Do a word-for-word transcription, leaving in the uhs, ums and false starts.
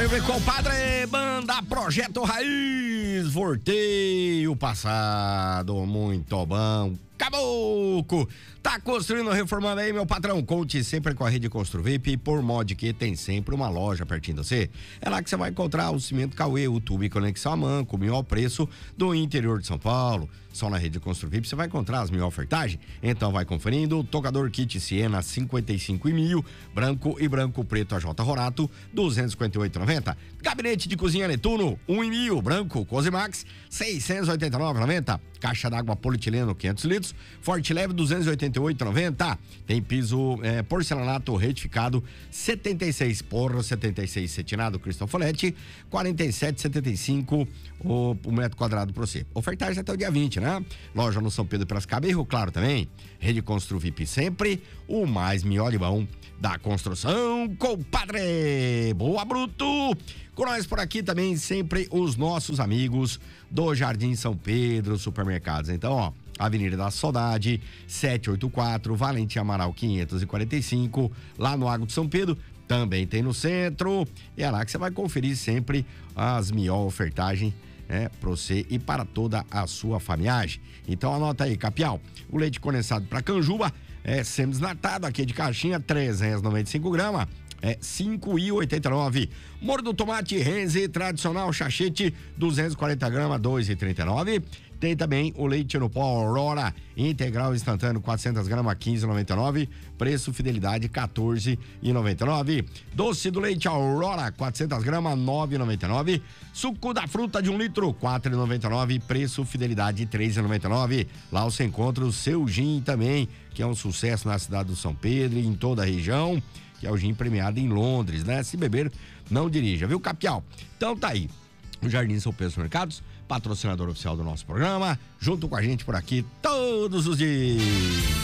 Vem, compadre, banda Projeto Raiz, voltei o passado, muito bom. Caboclo, tá construindo, reformando aí, meu patrão? Conte sempre com a Rede Construvip, por mod que tem sempre uma loja pertinho de você. É lá que você vai encontrar o cimento Cauê, o tubo e conexão a manco, o melhor preço do interior de São Paulo. Só na Rede Construvip você vai encontrar as melhores ofertagens. Então vai conferindo. Tocador kit Siena cinquenta e cinco e meio, branco e branco preto A J Rorato, duzentos e cinquenta e oito reais e noventa centavos. Gabinete de cozinha Netuno, um e meio, branco, Cosimax, seiscentos e oitenta e nove reais e noventa centavos. Caixa d'água polietileno, quinhentos litros, Forte Leve, duzentos e oitenta e oito reais e noventa centavos. Tem piso é, porcelanato retificado, setenta e seis porro, setenta e seis cetinado, Cristal Folete, quarenta e sete reais e setenta e cinco o, o metro quadrado pra você. Ofertagem até o dia vinte, né? Loja no São Pedro Piracicaba e Rio Claro também. Rede Construvip sempre, o mais melhor e bom da construção, compadre! Boa, Bruto! Com nós por aqui também sempre os nossos amigos do Jardim São Pedro Supermercados. Então, ó, Avenida da Saudade, setecentos e oitenta e quatro, Valentim Amaral quinhentos e quarenta e cinco, lá no Água de São Pedro. Também tem no centro. E é lá que você vai conferir sempre as melhores ofertagens, é, para você e para toda a sua família. Então anota aí, Capial, o leite condensado para Canjuba é semi-desnatado, aqui de caixinha, trezentos e noventa e cinco gramas, é cinco reais e oitenta e nove centavos. Molho do tomate Renze tradicional chachete, duzentos e quarenta gramas, dois reais e trinta e nove centavos. Tem também o leite no pó Aurora integral instantâneo, quatrocentas gramas, quinze reais e noventa e nove centavos. Preço fidelidade, quatorze reais e noventa e nove centavos. Doce do leite Aurora, quatrocentas gramas, nove reais e noventa e nove centavos. Suco da fruta de um litro, quatro reais e noventa e nove centavos. Preço fidelidade, três reais e noventa e nove centavos. Lá você encontra o seu gin também, que é um sucesso na cidade do São Pedro e em toda a região, que é o gin premiado em Londres, né? Se beber, não dirija, viu, Capial? Então tá aí, o Jardim São Pedro Supermercados, patrocinador oficial do nosso programa, junto com a gente por aqui todos os dias.